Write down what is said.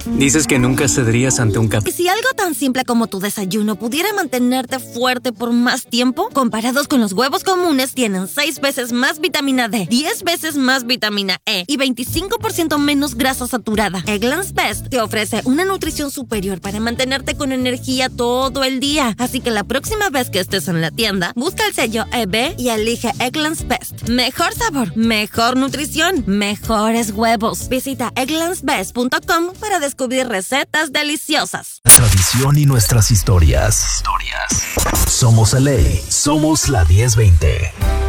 Dices que nunca cederías ante un ¿Y si algo tan simple como tu desayuno pudiera mantenerte fuerte por más tiempo? Comparados con los huevos comunes, tienen 6 veces más vitamina D, 10 veces más vitamina E y 25% menos grasa saturada. Eggland's Best te ofrece una nutrición superior para mantenerte con energía todo el día. Así que la próxima vez que estés en la tienda, busca el sello EB y elige Eggland's Best. Mejor sabor, mejor nutrición, mejores huevos. Visita egglandsbest.com para descubrir recetas deliciosas. Tradición y nuestras historias. Somos LA, somos la 1020.